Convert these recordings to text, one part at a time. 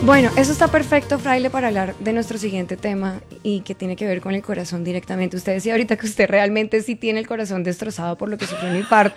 Bueno, eso está perfecto, Fraile, para hablar de nuestro siguiente tema y que tiene que ver con el corazón directamente. Usted decía ahorita que usted realmente sí tiene el corazón destrozado por lo que sufrió un infarto.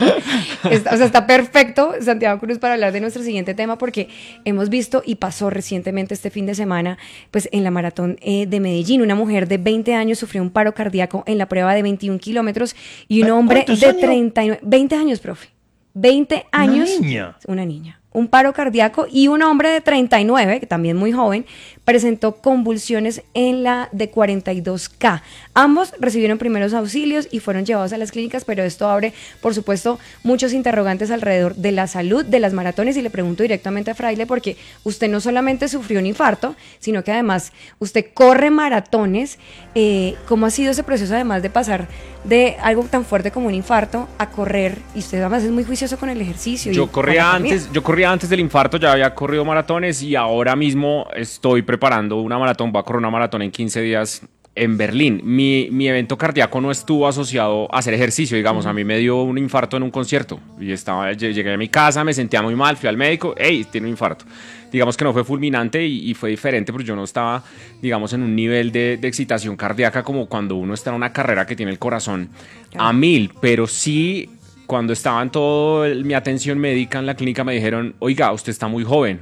Está perfecto, Santiago Cruz, para hablar de nuestro siguiente tema porque hemos visto y pasó recientemente este fin de semana, pues en la maratón de Medellín, una mujer de 20 años sufrió un paro cardíaco en la prueba de 21 kilómetros y un hombre de 39, 20 años, profe. 20 años. Una niña. Un paro cardíaco y un hombre de 39, que también muy joven, presentó convulsiones en la de 42K. Ambos recibieron primeros auxilios y fueron llevados a las clínicas, pero esto abre, por supuesto, muchos interrogantes alrededor de la salud de las maratones y le pregunto directamente a Fraile porque usted no solamente sufrió un infarto, sino que además usted corre maratones. ¿Cómo ha sido ese proceso además de pasar de algo tan fuerte como un infarto a correr? Y usted además es muy juicioso con el ejercicio. Yo corría antes del infarto, ya había corrido maratones y ahora mismo estoy preparando una maratón, voy a correr una maratón en 15 días en Berlín. Mi evento cardíaco no estuvo asociado a hacer ejercicio, digamos, a mí me dio un infarto en un concierto y llegué a mi casa, me sentía muy mal, fui al médico, tiene un infarto. Digamos que no fue fulminante y fue diferente porque yo no estaba, digamos, en un nivel de excitación cardíaca como cuando uno está en una carrera que tiene el corazón a 1000, pero sí. Cuando estaba en toda mi atención médica en la clínica me dijeron, oiga, usted está muy joven.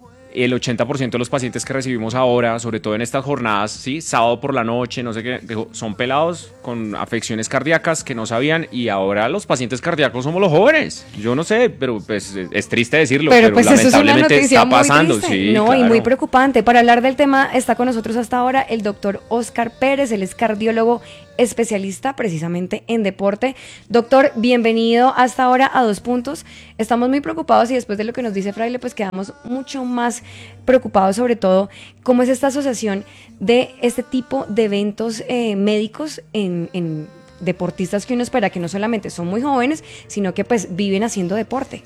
El 80% de los pacientes que recibimos ahora, sobre todo en estas jornadas, ¿sí? Sábado por la noche, no sé qué, son pelados con afecciones cardíacas que no sabían y ahora los pacientes cardíacos somos los jóvenes. Yo no sé, pero pues es triste decirlo, pero pues lamentablemente eso es una está pasando. Triste. Sí, no, claro. Y muy preocupante. Para hablar del tema está con nosotros hasta ahora el doctor Oscar Pérez, él es cardiólogo especialista precisamente en deporte. Doctor, bienvenido hasta ahora a Dos Puntos. Estamos muy preocupados y después de lo que nos dice Fraile, pues quedamos mucho más preocupados sobre todo cómo es esta asociación de este tipo de eventos médicos en deportistas que uno espera que no solamente son muy jóvenes, sino que pues viven haciendo deporte.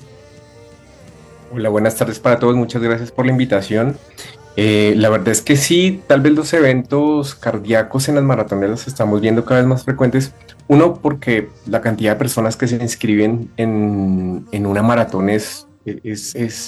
Hola, buenas tardes para todos, muchas gracias por la invitación. La verdad es que sí, tal vez los eventos cardíacos en las maratones los estamos viendo cada vez más frecuentes. Uno, porque la cantidad de personas que se inscriben en una maratón es